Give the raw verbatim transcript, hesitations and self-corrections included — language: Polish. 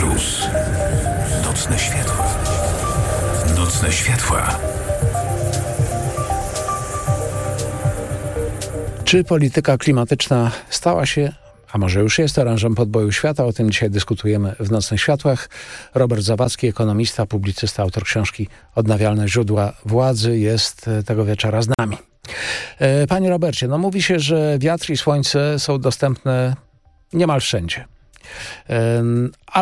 plus. Nocne światła. Nocne światła. Czy polityka klimatyczna stała się, a może już jest orężem podboju świata? O tym dzisiaj dyskutujemy w Nocnych Światłach. Robert Zawadzki, ekonomista, publicysta, autor książki Odnawialne źródła władzy, jest tego wieczora z nami. Panie Robercie, no mówi się, że wiatr i słońce są dostępne niemal wszędzie.